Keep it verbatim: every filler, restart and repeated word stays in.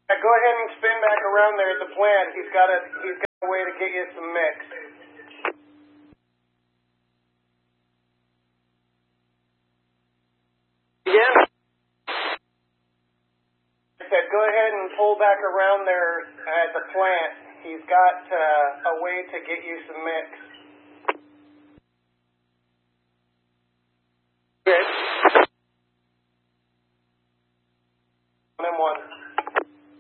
Yeah, go ahead and spin back around there at the plant. He's got a he's got a way to get you some mix. Yeah. I said go ahead and pull back around there at the plant. He's got uh, a way to get you some mix.